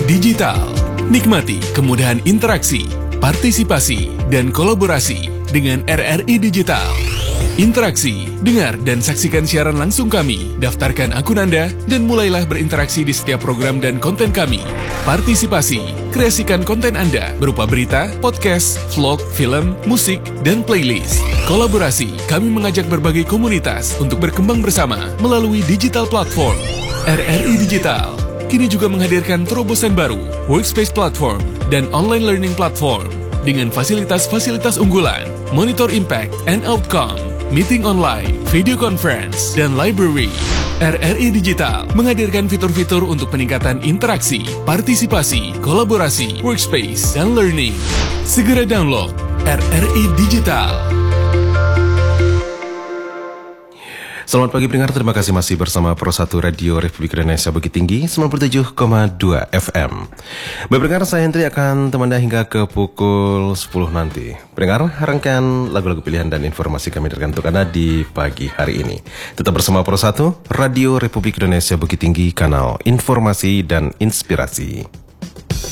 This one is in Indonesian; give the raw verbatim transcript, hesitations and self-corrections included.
Digital. Nikmati kemudahan interaksi, partisipasi, dan kolaborasi dengan R R I Digital. Interaksi, dengar dan saksikan siaran langsung kami, daftarkan akun Anda, dan mulailah berinteraksi di setiap program dan konten kami. Partisipasi, kreasikan konten Anda berupa berita, podcast, vlog, film, musik, dan playlist. Kolaborasi, kami mengajak berbagai komunitas untuk berkembang bersama melalui digital platform. R R I Digital kini juga menghadirkan terobosan baru, workspace platform, dan online learning platform dengan fasilitas-fasilitas unggulan, monitor impact and outcome, meeting online, video conference, dan library. R R I Digital menghadirkan fitur-fitur untuk peningkatan interaksi, partisipasi, kolaborasi, workspace, dan learning. Segera download R R I Digital. Selamat pagi pendengar, terima kasih masih bersama Pro satu Radio Republik Indonesia Bukit Tinggi sembilan puluh tujuh koma dua F M. Baik pendengar, saya Hendri akan temani hingga ke pukul sepuluh nanti. Pendengar, rangkaian lagu-lagu pilihan dan informasi kami hadirkan untuk Anda di pagi hari ini. Tetap bersama Pro satu Radio Republik Indonesia Bukit Tinggi, kanal informasi dan inspirasi.